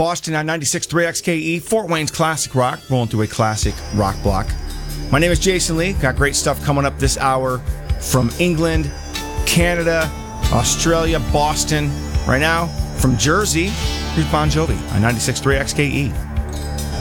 Boston on 96.3 XKE, Fort Wayne's classic rock, rolling through a classic rock block. My name is Jason Lee. Got great stuff coming up this hour from England, Canada, Australia, Boston. Right now, from Jersey, here's Bon Jovi on 96.3 XKE.